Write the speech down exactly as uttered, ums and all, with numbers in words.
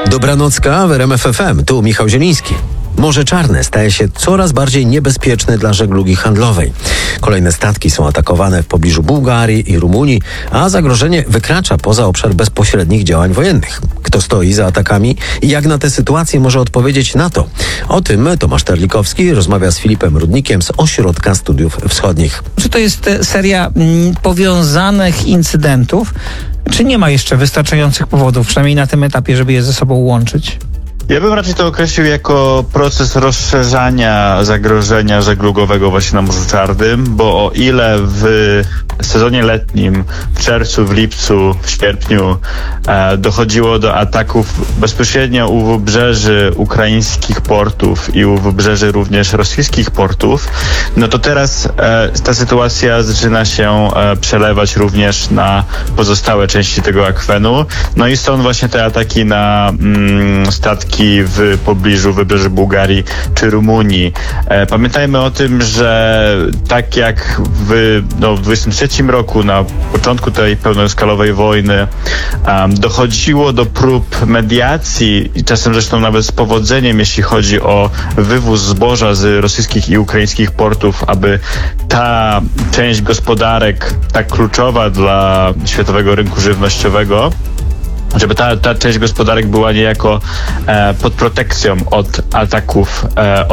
Dobranocka w R M F F M. Tu Michał Zieliński. Morze Czarne staje się coraz bardziej niebezpieczne dla żeglugi handlowej. Kolejne statki są atakowane w pobliżu Bułgarii i Rumunii, a zagrożenie wykracza poza obszar bezpośrednich działań wojennych. Kto stoi za atakami i jak na tę sytuację może odpowiedzieć NATO? O tym Tomasz Terlikowski rozmawia z Filipem Rudnikiem z Ośrodka Studiów Wschodnich. Czy to jest seria mm, powiązanych incydentów, czy nie ma jeszcze wystarczających powodów, przynajmniej na tym etapie, żeby je ze sobą łączyć? Ja bym raczej to określił jako proces rozszerzania zagrożenia żeglugowego właśnie na Morzu Czarnym, bo o ile w sezonie letnim, w czerwcu, w lipcu, w sierpniu e, dochodziło do ataków bezpośrednio u wybrzeży ukraińskich portów i u wybrzeży również rosyjskich portów, no to teraz e, ta sytuacja zaczyna się e, przelewać również na pozostałe części tego akwenu. No i stąd właśnie te ataki na mm, statki w pobliżu wybrzeży Bułgarii czy Rumunii. E, pamiętajmy o tym, że tak jak w no, dwudziestym trzecim roku, na początku tej pełnoskalowej wojny, um, dochodziło do prób mediacji i czasem zresztą nawet z powodzeniem, jeśli chodzi o wywóz zboża z rosyjskich i ukraińskich portów, aby ta część gospodarek, tak kluczowa dla światowego rynku żywnościowego, żeby ta, ta część gospodarek była niejako e, pod protekcją od ataków e,